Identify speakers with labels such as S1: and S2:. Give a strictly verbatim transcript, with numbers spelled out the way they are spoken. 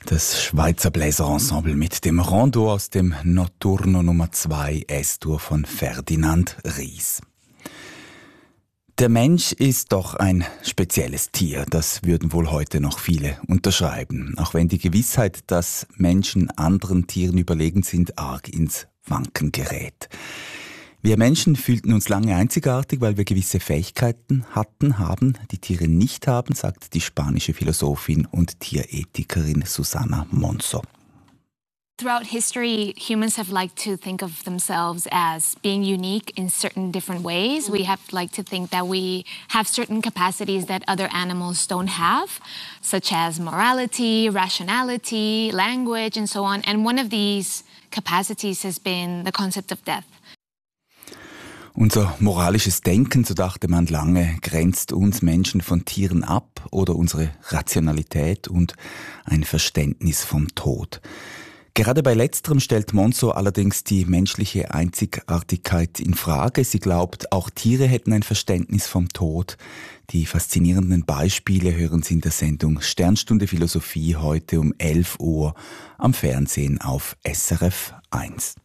S1: Das Schweizer Bläserensemble mit dem Rondo aus dem Notturno Nummer zwei S-Dur von Ferdinand Ries. Der Mensch ist doch ein spezielles Tier, das würden wohl heute noch viele unterschreiben, auch wenn die Gewissheit, dass Menschen anderen Tieren überlegen sind, arg ins Wanken gerät. Wir Menschen fühlten uns lange einzigartig, weil wir gewisse Fähigkeiten hatten, haben, die Tiere nicht haben, sagt die spanische Philosophin und Tierethikerin Susana Monzo.
S2: Throughout history, humans have liked to think of themselves as being unique in certain different ways. We have liked to think that we have certain capacities that other animals don't have, such as morality, rationality, language, and so on. And one of these capacities has been the concept of death.
S1: Unser moralisches Denken, so dachte man lange, grenzt uns Menschen von Tieren ab oder unsere Rationalität und ein Verständnis vom Tod. Gerade bei letzterem stellt Monzo allerdings die menschliche Einzigartigkeit in Frage. Sie glaubt, auch Tiere hätten ein Verständnis vom Tod. Die faszinierenden Beispiele hören Sie in der Sendung Sternstunde Philosophie heute um elf Uhr am Fernsehen auf S R F eins.